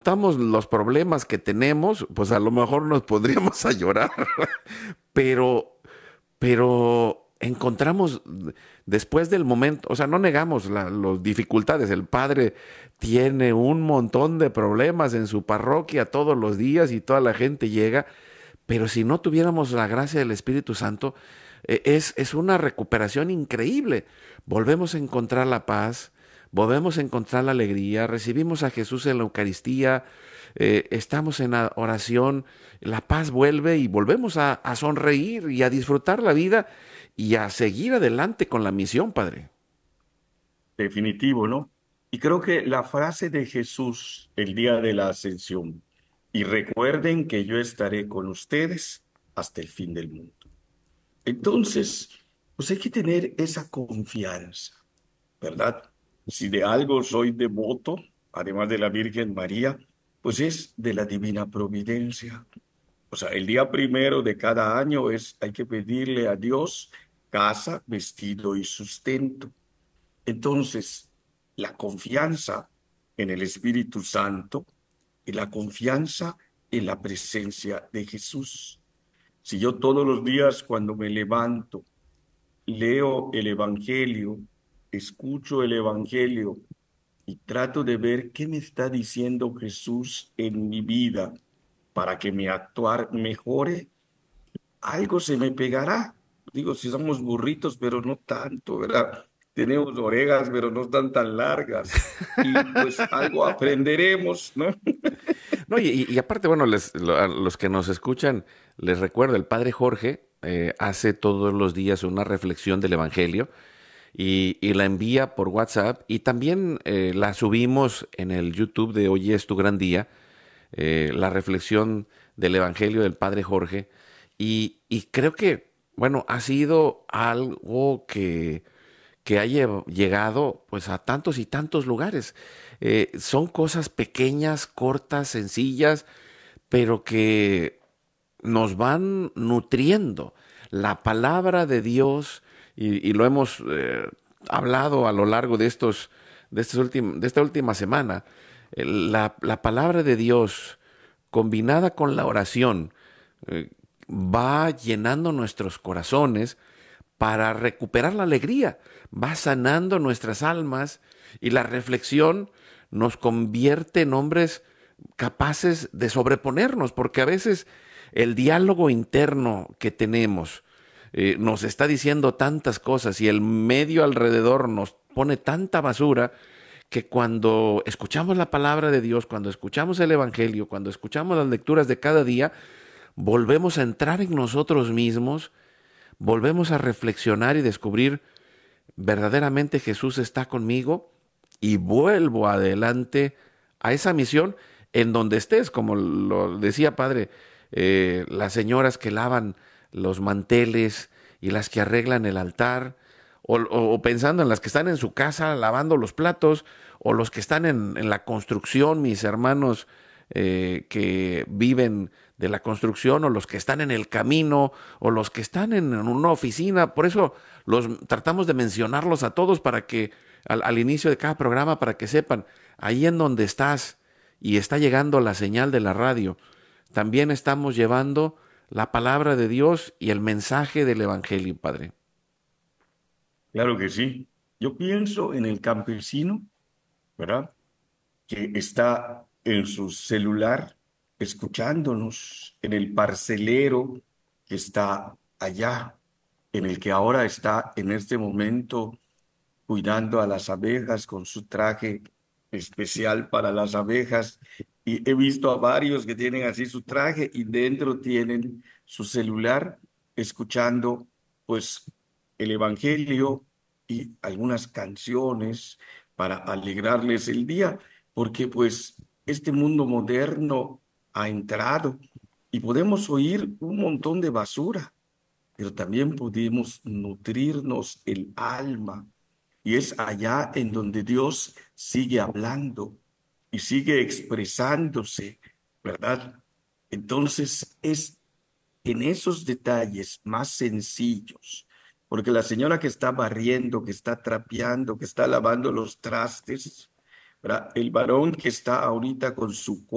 contamos los problemas que tenemos, pues a lo mejor nos podríamos a llorar, pero, pero encontramos después del momento, o sea, no negamos las dificultades. El padre tiene un montón de problemas en su parroquia todos los días y toda la gente llega, pero si no tuviéramos la gracia del Espíritu Santo, es una recuperación increíble. Volvemos a encontrar la paz, volvemos a encontrar la alegría, recibimos a Jesús en la Eucaristía, estamos en la oración, la paz vuelve y volvemos a sonreír y a disfrutar la vida y a seguir adelante con la misión, Padre. Definitivo, ¿no? Y creo que la frase de Jesús el día de la ascensión, y recuerden que yo estaré con ustedes hasta el fin del mundo. Entonces, pues hay que tener esa confianza, ¿verdad? Si de algo soy devoto, además de la Virgen María, pues es de la Divina Providencia. O sea, el día primero de cada año hay que pedirle a Dios casa, vestido y sustento. Entonces, la confianza en el Espíritu Santo y la confianza en la presencia de Jesús. Si yo todos los días cuando me levanto leo el Evangelio, escucho el Evangelio y trato de ver qué me está diciendo Jesús en mi vida para que mi actuar mejore, algo se me pegará. Digo, si somos burritos, pero no tanto, ¿verdad? Tenemos orejas, pero no están tan largas. Y pues algo aprenderemos, ¿no? No, y aparte, bueno, a los que nos escuchan, les recuerdo, el Padre Jorge hace todos los días una reflexión del Evangelio y la envía por WhatsApp y también la subimos en el YouTube de Hoy es tu gran día, la reflexión del Evangelio del Padre Jorge. Y creo que, bueno, ha sido algo que haya llegado pues a tantos y tantos lugares. Son cosas pequeñas, cortas, sencillas, pero que nos van nutriendo. La palabra de Dios, y lo hemos hablado a lo largo de esta última semana, la palabra de Dios combinada con la oración eh, va llenando nuestros corazones para recuperar la alegría, va sanando nuestras almas y la reflexión nos convierte en hombres capaces de sobreponernos, porque a veces el diálogo interno que tenemos nos está diciendo tantas cosas y el medio alrededor nos pone tanta basura que cuando escuchamos la palabra de Dios, cuando escuchamos el Evangelio, cuando escuchamos las lecturas de cada día, volvemos a entrar en nosotros mismos, volvemos a reflexionar y descubrir verdaderamente Jesús está conmigo y vuelvo adelante a esa misión en donde estés, como lo decía Padre, las señoras que lavan los manteles y las que arreglan el altar, o pensando en las que están en su casa lavando los platos, o los que están en la construcción, mis hermanos que viven de la construcción, o los que están en el camino, o los que están en una oficina. Por eso los tratamos de mencionarlos a todos para que al inicio de cada programa, para que sepan, ahí en donde estás y está llegando la señal de la radio, también estamos llevando la palabra de Dios y el mensaje del Evangelio, Padre. Claro que sí. Yo pienso en el campesino, ¿verdad? Que está en su celular escuchándonos, en el parcelero que está allá, en el que ahora está en este momento cuidando a las abejas con su traje especial para las abejas. Y he visto a varios que tienen así su traje y dentro tienen su celular escuchando pues el Evangelio y algunas canciones para alegrarles el día, porque pues este mundo moderno ha entrado y podemos oír un montón de basura, pero también podemos nutrirnos el alma y es allá en donde Dios sigue hablando y sigue expresándose, ¿verdad? Entonces es en esos detalles más sencillos, porque la señora que está barriendo, que está trapeando, que está lavando los trastes, ¿verdad? El varón que está ahorita con su